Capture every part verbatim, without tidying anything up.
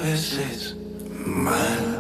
veces mal.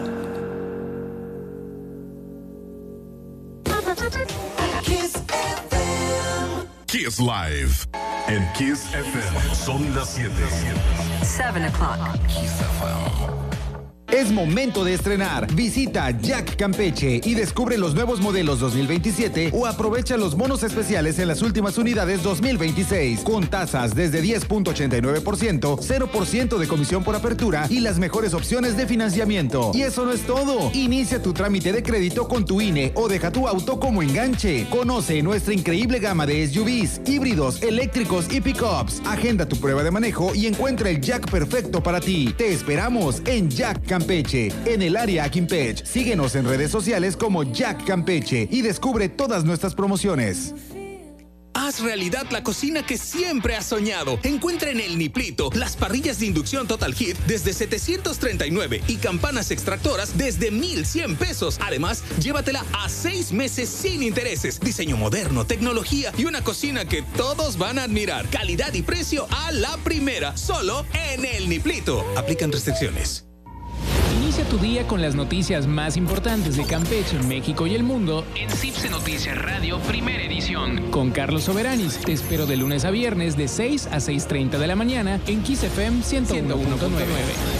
Kiss F M. Kiss Live. En Kiss F M son las siete. seven o'clock. Kiss F M. Es momento de estrenar. Visita Jack Campeche y descubre los nuevos modelos dos mil veintisiete o aprovecha los bonos especiales en las últimas unidades dos mil veintiséis con tasas desde diez punto ochenta y nueve por ciento, cero por ciento de comisión por apertura y las mejores opciones de financiamiento. Y eso no es todo. Inicia tu trámite de crédito con tu I N E o deja tu auto como enganche. Conoce nuestra increíble gama de S U Vs, híbridos, eléctricos y pickups. Agenda tu prueba de manejo y encuentra el Jack perfecto para ti. Te esperamos en Jack Campeche. Campeche, en el área Quimpech. Síguenos en redes sociales como Jack Campeche y descubre todas nuestras promociones. Haz realidad la cocina que siempre has soñado. Encuentra en El Niplito las parrillas de inducción Total Heat desde setecientos treinta y nueve y campanas extractoras desde mil cien pesos. Además, llévatela a seis meses sin intereses. Diseño moderno, tecnología y una cocina que todos van a admirar. Calidad y precio a la primera, solo en El Niplito. Aplican restricciones. Inicia tu día con las noticias más importantes de Campeche, México y el mundo en Cipse Noticias Radio, primera edición. Con Carlos Soberanis, te espero de lunes a viernes de seis a seis treinta de la mañana en Kiss F M ciento uno punto nueve.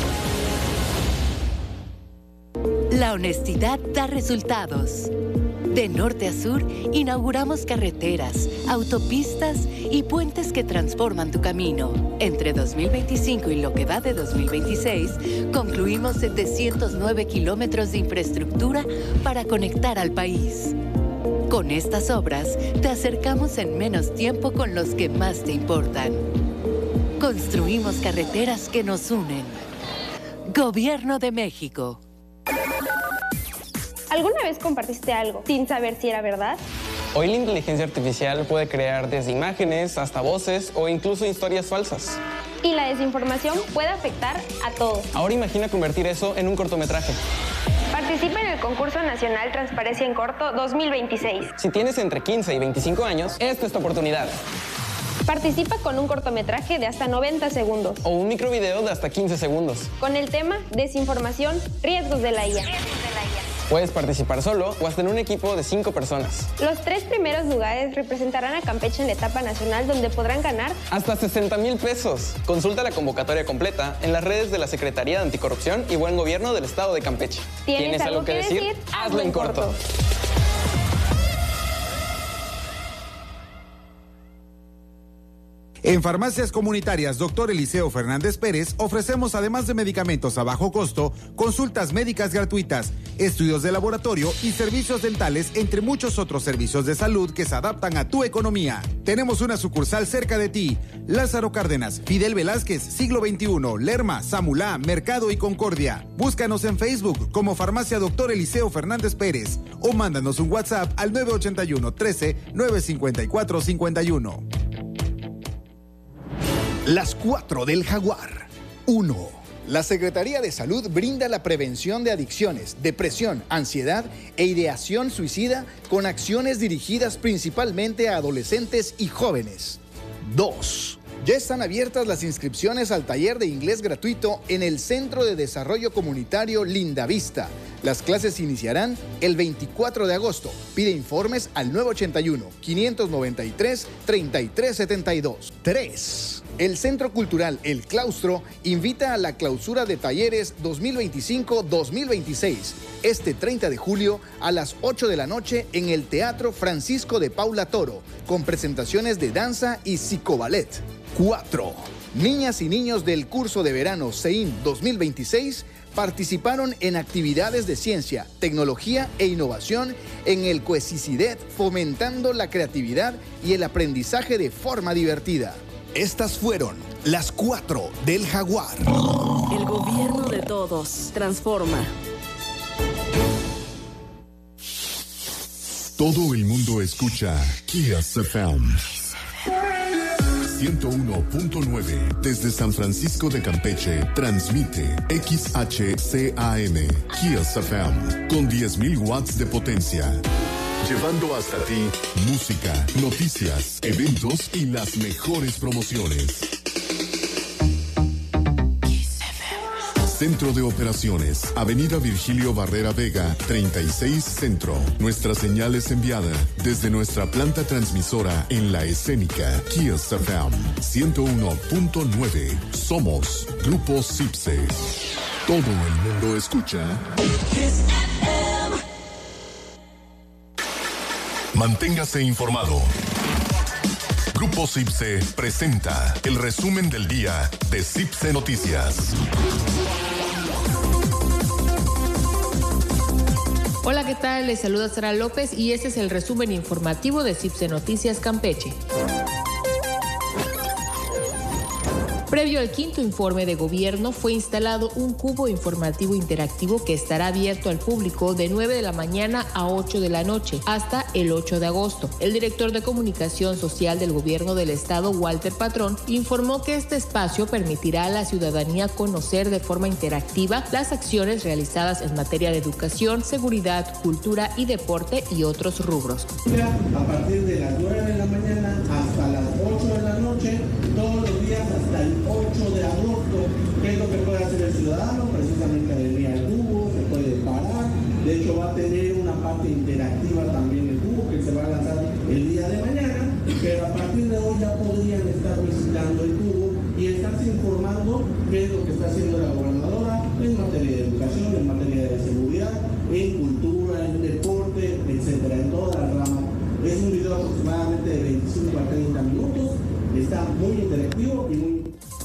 La honestidad da resultados. De norte a sur, inauguramos carreteras, autopistas y puentes que transforman tu camino. Entre dos mil veinticinco y lo que va de dos mil veintiséis, concluimos setecientos nueve kilómetros de infraestructura para conectar al país. Con estas obras, te acercamos en menos tiempo con los que más te importan. Construimos carreteras que nos unen. Gobierno de México. ¿Alguna vez compartiste algo sin saber si era verdad? Hoy la inteligencia artificial puede crear desde imágenes hasta voces o incluso historias falsas. Y la desinformación puede afectar a todos. Ahora imagina convertir eso en un cortometraje. Participa en el concurso nacional Transparencia en Corto dos mil veintiséis. Si tienes entre quince y veinticinco años, esta es tu oportunidad. Participa con un cortometraje de hasta noventa segundos. O un microvideo de hasta quince segundos. Con el tema Desinformación, riesgos de la I A. Puedes participar solo o hasta en un equipo de cinco personas. Los tres primeros lugares representarán a Campeche en la etapa nacional, donde podrán ganar hasta sesenta mil pesos. Consulta la convocatoria completa en las redes de la Secretaría de Anticorrupción y Buen Gobierno del Estado de Campeche. ¿Tienes, ¿Tienes algo, algo que decir? decir? Hazlo en corto. corto. En Farmacias Comunitarias Doctor Eliseo Fernández Pérez ofrecemos, además de medicamentos a bajo costo, consultas médicas gratuitas, estudios de laboratorio y servicios dentales, entre muchos otros servicios de salud que se adaptan a tu economía. Tenemos una sucursal cerca de ti: Lázaro Cárdenas, Fidel Velázquez, Siglo veintiuno, Lerma, Samulá, Mercado y Concordia. Búscanos en Facebook como Farmacia Doctor Eliseo Fernández Pérez o mándanos un WhatsApp al nueve ocho uno, trece, nueve cinco cuatro, cinco uno. Las cuatro del Jaguar. uno. La Secretaría de Salud brinda la prevención de adicciones, depresión, ansiedad e ideación suicida con acciones dirigidas principalmente a adolescentes y jóvenes. dos. Ya están abiertas las inscripciones al taller de inglés gratuito en el Centro de Desarrollo Comunitario Lindavista. Las clases iniciarán el veinticuatro de agosto. Pide informes al nueve ocho uno, cinco nueve tres, treinta y tres setenta y dos. tres. El Centro Cultural El Claustro invita a la clausura de talleres dos mil veinticinco dos mil veintiséis este treinta de julio a las ocho de la noche en el Teatro Francisco de Paula Toro, con presentaciones de danza y psicoballet. cuatro. Niñas y niños del curso de verano C I N dos mil veintiséis participaron en actividades de ciencia, tecnología e innovación en el COECICIDET, fomentando la creatividad y el aprendizaje de forma divertida. Estas fueron las cuatro del Jaguar. El gobierno de todos transforma. Todo el mundo escucha Kiss F M. ciento uno punto nueve desde San Francisco de Campeche transmite X H C A M Kiss F M con diez mil watts de potencia, llevando hasta ti música, noticias, eventos y las mejores promociones. Centro de Operaciones, Avenida Virgilio Barrera Vega, treinta y seis Centro. Nuestra señal es enviada desde nuestra planta transmisora en La Escénica, Kiss F M ciento uno punto nueve. Somos Grupo Cipse. Todo el mundo escucha Kiss F M. Manténgase informado. Grupo Cipse presenta el resumen del día de Cipse Noticias. Hola, ¿qué tal? Les saluda Sara López y este es el resumen informativo de Cipse Noticias Campeche. Previo al quinto informe de gobierno, fue instalado un cubo informativo interactivo que estará abierto al público de nueve de la mañana a ocho de la noche, hasta el ocho de agosto. El director de Comunicación Social del Gobierno del Estado, Walter Patrón, informó que este espacio permitirá a la ciudadanía conocer de forma interactiva las acciones realizadas en materia de educación, seguridad, cultura y deporte y otros rubros. A partir de las nueve de la mañana hasta las ocho de la noche, todos los días hasta el ocho de agosto, ¿qué es lo que puede hacer el ciudadano? Precisamente venir al cubo, se puede parar, de hecho va a tener una parte interactiva también el cubo que se va a lanzar el día de mañana, pero a partir de hoy ya podrían estar visitando el cubo y estarse informando qué es lo que está haciendo la gobernadora en materia de educación, en materia de seguridad, en cultura, en deporte, etcétera, en todas las ramas. Es un video aproximadamente de veinticinco a treinta minutos, está muy interactivo y muy...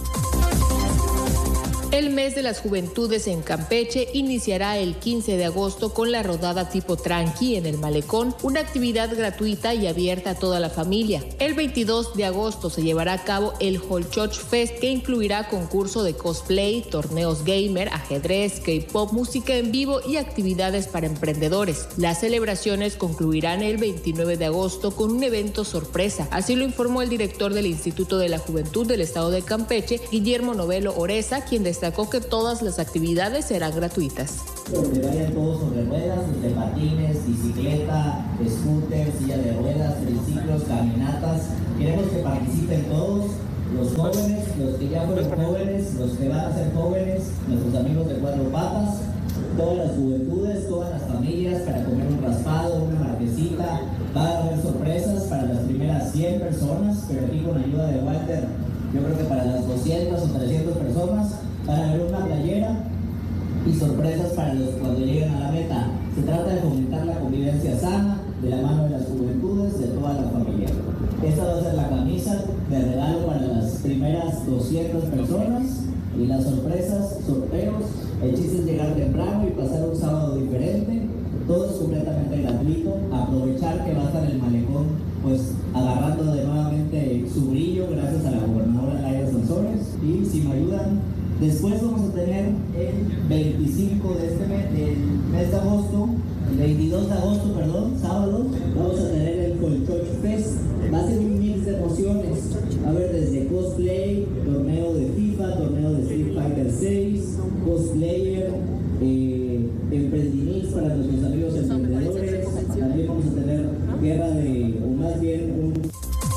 El mes de las juventudes en Campeche iniciará el quince de agosto con la rodada tipo tranqui en el Malecón, una actividad gratuita y abierta a toda la familia. El veintidós de agosto se llevará a cabo el Holchoch Fest, que incluirá concurso de cosplay, torneos gamer, ajedrez, K-pop, música en vivo y actividades para emprendedores. Las celebraciones concluirán el veintinueve de agosto con un evento sorpresa. Así lo informó el director del Instituto de la Juventud del Estado de Campeche, Guillermo Novelo Oreza, quien destacó que todas las actividades serán gratuitas. Donde vayan todos sobre ruedas, desde patines, bicicleta, scooter, silla de ruedas, triciclos, caminatas. Queremos que participen todos, los jóvenes, los que ya fueron jóvenes, los que van a ser jóvenes, nuestros amigos de cuatro patas, todas las juventudes, todas las familias, para comer un raspado, una marquesita. Va a haber sorpresas para las primeras cien personas, pero aquí con ayuda de Walter, yo creo que para las doscientas o trescientas personas van a haber una playera y sorpresas para los cuando lleguen a la meta. Se trata de fomentar la convivencia sana de la mano de las juventudes de toda la familia. Esta va a ser la camisa de regalo para las primeras doscientas personas y las sorpresas, sorteos. El chiste es llegar temprano y pasar un sábado diferente. Todo es completamente gratuito. Aprovechar que va a estar el malecón pues agarrando de nuevamente su brillo gracias a la gobernadora Laida Sansores. Y si me ayudan, después vamos a tener el veinticinco de este mes, del mes de agosto, el veintidós de agosto, perdón, sábado, vamos a tener el Holchoch Fest. Va a ser un mix de emociones. Va a haber desde cosplay, torneo de FIFA, torneo de Street Fighter seis, cosplayer, eh, emprendimientos para nuestros amigos emprendedores. También vamos a tener guerra de, o más bien un...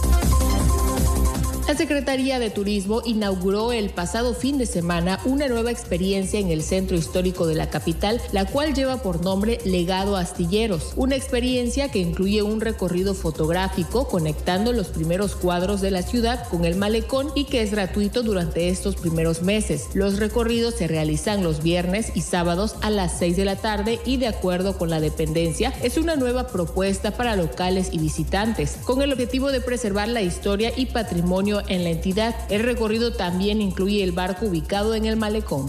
La Secretaría de Turismo inauguró el pasado fin de semana una nueva experiencia en el centro histórico de la capital, la cual lleva por nombre Legado Astilleros, una experiencia que incluye un recorrido fotográfico conectando los primeros cuadros de la ciudad con el malecón y que es gratuito durante estos primeros meses. Los recorridos se realizan los viernes y sábados a las seis de la tarde y, de acuerdo con la dependencia, es una nueva propuesta para locales y visitantes, con el objetivo de preservar la historia y patrimonio en la entidad. El recorrido también incluye el barco ubicado en el malecón.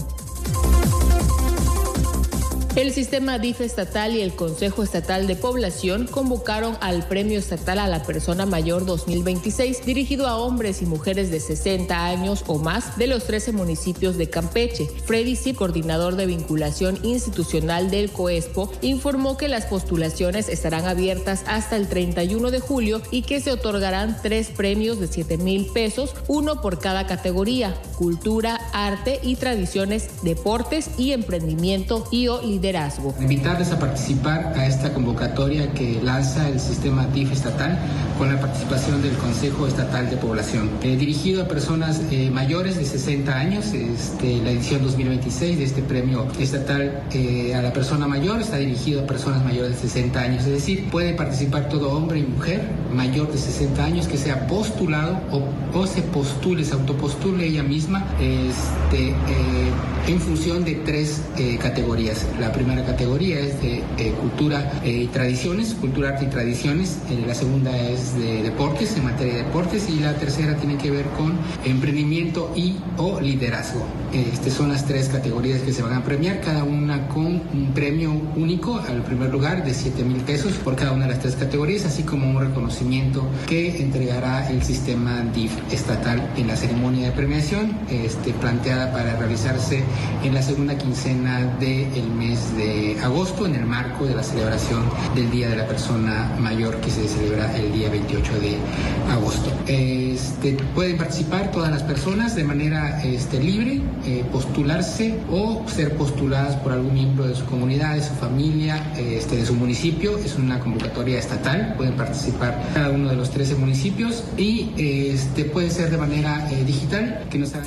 El sistema D I F estatal y el Consejo Estatal de Población convocaron al Premio Estatal a la Persona Mayor dos mil veintiséis, dirigido a hombres y mujeres de sesenta años o más de los trece municipios de Campeche. Freddy Zip, coordinador de vinculación institucional del COESPO, informó que las postulaciones estarán abiertas hasta el treinta y uno de julio y que se otorgarán tres premios de siete mil pesos, uno por cada categoría: cultura, arte y tradiciones, deportes y emprendimiento y o liderazgo liderazgo. Invitarles a participar a esta convocatoria que lanza el sistema D I F estatal con la participación del Consejo Estatal de Población, eh, dirigido a personas eh, mayores de sesenta años. Este, la edición dos mil veintiséis de este premio estatal eh, a la persona mayor está dirigido a personas mayores de sesenta años, es decir, puede participar todo hombre y mujer mayor de sesenta años que sea postulado o, o se postule, se autopostule ella misma este, eh, en función de tres eh, categorías. La primera categoría es de eh, cultura y eh, tradiciones, cultura, arte y tradiciones. Eh, la segunda es de deportes, en materia de deportes, y la tercera tiene que ver con emprendimiento y o liderazgo. Estas son las tres categorías que se van a premiar, cada una con un premio único al primer lugar de siete mil pesos por cada una de las tres categorías, así como un reconocimiento que entregará el sistema D I F estatal en la ceremonia de premiación, este, planteada para realizarse en la segunda quincena del mes de agosto, en el marco de la celebración del Día de la Persona Mayor, que se celebra el día veintiocho de agosto. Este, pueden participar todas las personas de manera este, libre, eh, postularse o ser postuladas por algún miembro de su comunidad, de su familia, este, de su municipio. Es una convocatoria estatal, pueden participar cada uno de los trece municipios y este, puede ser de manera eh, digital, que nos hagan...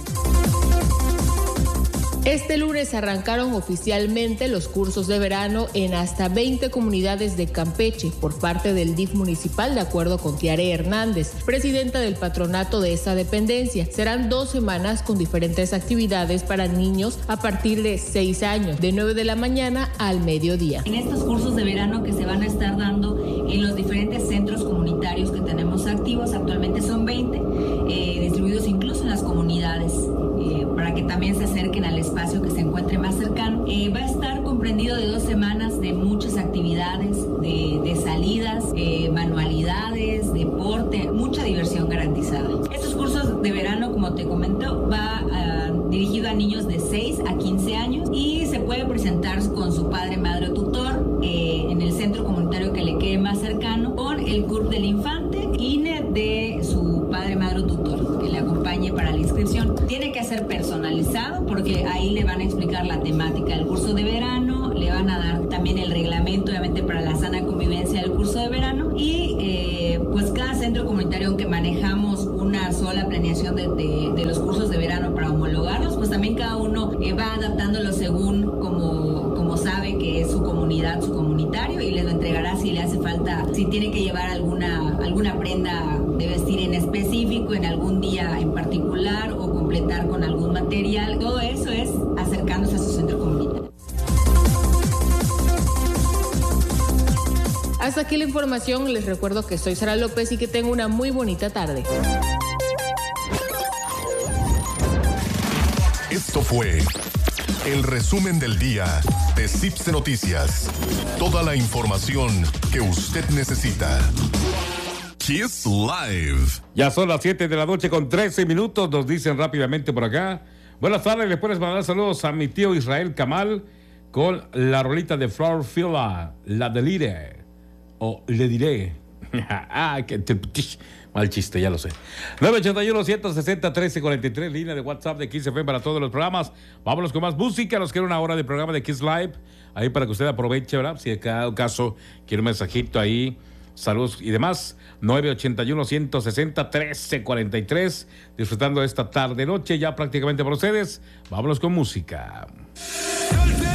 Este lunes arrancaron oficialmente los cursos de verano en hasta veinte comunidades de Campeche por parte del D I F municipal, de acuerdo con Tiare Hernández, presidenta del patronato de esta dependencia. Serán dos semanas con diferentes actividades para niños a partir de seis años, de nueve de la mañana al mediodía. En estos cursos de verano que se van a estar dando en los diferentes centros comunitarios que tenemos activos, actualmente son veinte, eh, distribuidos incluso en las comunidades, eh, para que también se acerquen al espacio que se encuentre más cercano. Eh, va a estar comprendido de dos semanas de muchas actividades, de, de salidas, eh, manualidades, deporte, mucha diversión garantizada. Estos cursos de verano, como te comento, va uh, dirigido a niños de seis a quince años y se puede presentar con su padre, madre o tutor eh, en el centro comunitario que le quede más cercano, con el C U R P del infante, I N E de su padre, madre o tutor que le acompañe para la inscripción. Tiene que ser personalizado porque ahí le van a explicar la temática del curso de verano, le van a dar también el reglamento, obviamente, para la sana convivencia del curso de verano y eh, pues cada centro comunitario, aunque manejamos una sola planeación de, de, de los cursos de verano para homologarlos, pues también cada uno eh, va adaptándolo según como, como sabe que es su comunidad, su comunitario, y les lo entregará si le hace falta, si tiene que llevar alguna, alguna prenda de vestir en específico en algún día en particular o completar con algún material. Todo eso es acercándose a su centro comunitario. Hasta aquí la información. Les recuerdo que soy Sara López y que tengo una muy bonita tarde. Esto fue el resumen del día de Cipse Noticias. Toda la información que usted necesita. Kiss Live. Ya son las siete de la noche con trece minutos. Nos dicen rápidamente por acá. Buenas tardes, les puedes mandar saludos a mi tío Israel Kamal con la rolita de Flower Fila, la delire, o le diré. Ah, que te... Mal chiste, ya lo sé. nueve ocho uno, ciento sesenta, trece cuarenta y tres, línea de WhatsApp de Kiss F M para todos los programas. Vámonos con más música. Nos queda una hora de programa de Kiss Live. Ahí para que usted aproveche, ¿verdad? Si de cada caso quiere un mensajito ahí, saludos y demás. nueve ocho uno, ciento sesenta, trece cuarenta y tres. Disfrutando esta tarde noche ya prácticamente por ustedes. Vámonos con música.